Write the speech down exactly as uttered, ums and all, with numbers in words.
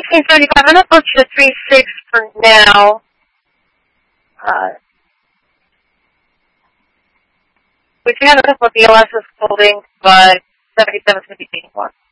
three thirty-five. I'm going to book you to three six for now. Uh, we do have a couple of B L Ss holding, but seventy-seven is going to be taking one.